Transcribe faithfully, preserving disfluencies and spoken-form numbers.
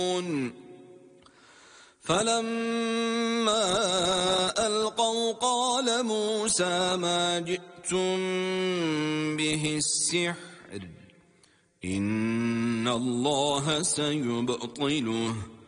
فلما ألقوا قال موسى ما جئتم به السحر إن الله سيبطله